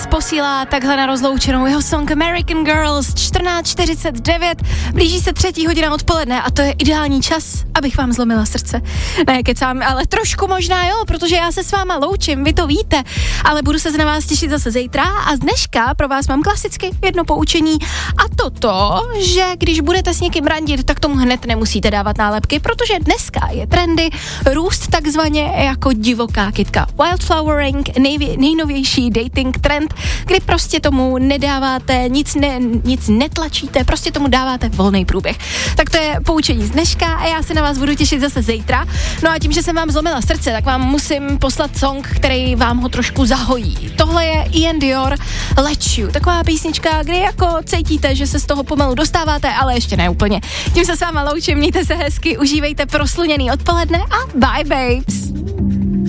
Babes posílá takhle na rozloučenou jeho song American Girls 14:49. Blíží se 3. hodina odpoledne a to je ideální čas, abych vám zlomila srdce. Ne, kecám, ale trošku možná jo, protože já se s váma loučím, vy to víte, ale budu se na vás těšit zase zítra a z dneška pro vás mám klasicky jedno poučení a to, že když budete s někým randit, tak tomu hned nemusíte dávat nálepky, protože dneska je trendy růst takzvaně jako divoká kytka. Wildflowering, nejnovější dating trend, kdy prostě tomu nedáváte, nic netlačíte, prostě tomu dáváte volný průběh. Tak to je poučení z dneška a já se na vás budu těšit zase zítra. No a tím, že jsem vám zlomila srdce, tak vám musím poslat song, který vám ho trošku zahojí. Tohle je Ian Dior Let You, taková písnička, kdy jako cítíte, že se z toho pomalu dostáváte, ale ještě ne úplně. Tím se s váma loučím, mějte se hezky, užívejte prosluněný odpoledne a bye babes.